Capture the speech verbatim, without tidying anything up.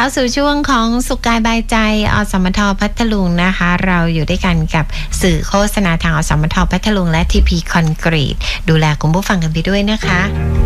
เข้าสู่ช่วงของสุขกายบายใจอสมทพัทลุงนะคะเราอยู่ด้วยกันกับสื่อโฆษณาทางอสมทพัทลุงและทีพีคอนกรีตดูแลคุณผู้ฟังกันไปด้วยนะคะ